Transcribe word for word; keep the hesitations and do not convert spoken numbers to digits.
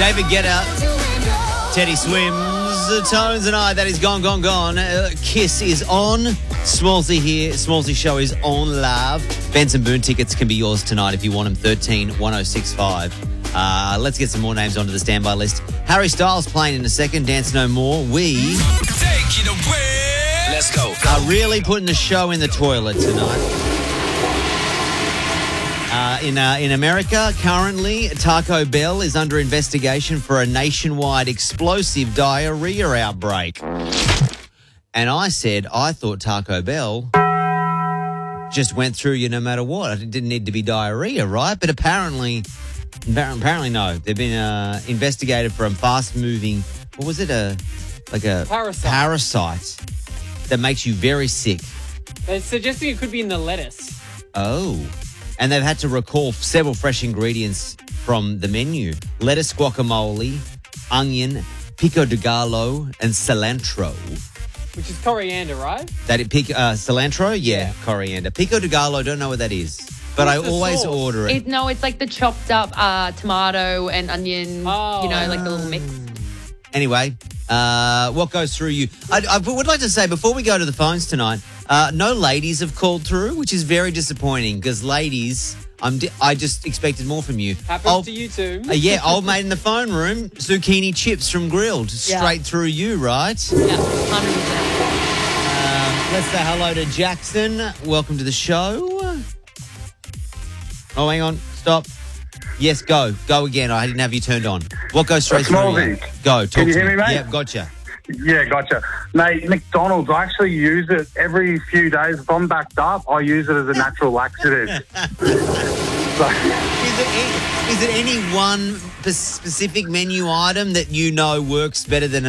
David Guetta, Teddy Swims, the Tones and I. That is Gone, Gone, Gone. Uh, Kiss is on. Smallsy here. Smallsy show is on live. Benson Boone tickets can be yours tonight if you want them. thirteen one oh six five. Uh, let's get some more names onto the standby list. Harry Styles playing in a second. Dance No More. We Take it away. Let's go. are really putting the show in the toilet tonight. Uh, in uh, in America, currently, Taco Bell is under investigation for a nationwide explosive diarrhea outbreak. And I said, I thought Taco Bell just went through you no matter what. It didn't need to be diarrhea, right? But apparently, apparently no. They've been uh, investigated for a fast-moving, what was it, a like a Parasite. parasite that makes you very sick. They're suggesting it could be in the lettuce. Oh. And they've had to recall several fresh ingredients from the menu. Lettuce, guacamole, onion, pico de gallo, and cilantro. Which is coriander, right? That it pic, uh, cilantro? Yeah, Yeah. coriander. Pico de gallo, don't know what that is. But What's I the always sauce? order it. It, no, it's like the chopped up uh, tomato and onion, Oh. you know, like the little mix. Anyway, uh, what goes through you? I, I would like to say, before we go to the phones tonight, uh, no ladies have called through, which is very disappointing because ladies, I'm di- I just expected more from you. Happens Old- to you too. Uh, yeah, old mate in the phone room, zucchini chips from Grilled, Yeah. straight through you, right? Yeah, one hundred percent. Um, let's say hello to Jackson. Welcome to the show. Oh, hang on. Stop. Yes, go. Go again. I didn't have you turned on. What goes straight through you? Smallsy. Go. Talk Can you to hear me, mate? Yeah, gotcha. Yeah, gotcha. Mate, McDonald's, I actually use it every few days. If I'm backed up, I use it as a natural laxative. So- Is it, any, is it any one p- specific menu item that you know works better than